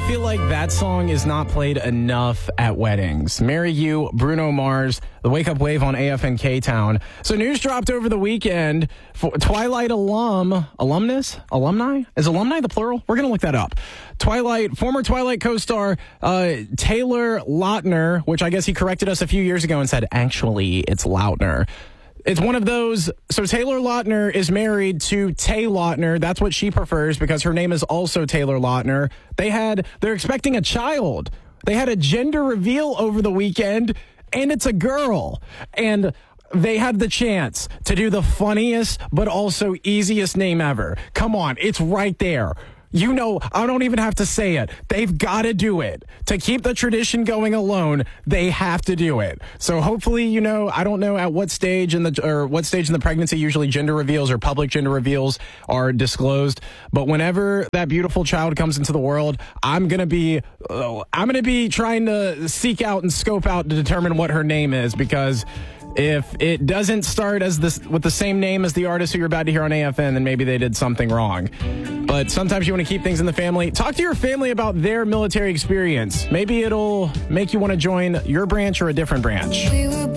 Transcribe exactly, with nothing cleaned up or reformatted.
feel like that song is not played enough at weddings. Marry You, Bruno Mars, the Wake Up Wave on A F N K-Town. So news dropped over the weekend for Twilight alum, alumnus, alumni? Is alumni the plural? We're going to look that up. Twilight, former Twilight co-star uh, Taylor Lautner, which I guess he corrected us a few years ago and said, actually, it's Lautner. It's one of those. So Taylor Lautner is married to Tay Lautner. That's what she prefers because her name is also Taylor Lautner. They had, they're expecting a child. They had a gender reveal over the weekend, and it's a girl. And they had the chance to do the funniest but also easiest name ever. Come on, it's right there. You know, I don't even have to say it. They've got to do it. To keep the tradition going alone, they have to do it. So hopefully, you know, I don't know at what stage in the or what stage in the pregnancy usually gender reveals or public gender reveals are disclosed. But whenever that beautiful child comes into the world, I'm going to be uh, I'm going to be trying to seek out and scope out to determine what her name is, because if it doesn't start as this with the same name as the artist who you're about to hear on A F N, then maybe they did something wrong. But sometimes you want to keep things in the family. Talk to your family about their military experience. Maybe it'll make you want to join your branch or a different branch.